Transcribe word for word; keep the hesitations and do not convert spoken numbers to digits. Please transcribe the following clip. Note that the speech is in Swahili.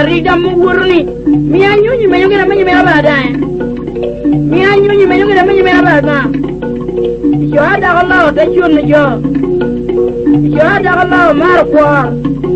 rida mugurni mi anyunyi menyongera menyi mera badaye mi anyunyi menyongera menyi mera badaye yo hada Allah ta chun jo yo hada Allah mar kwar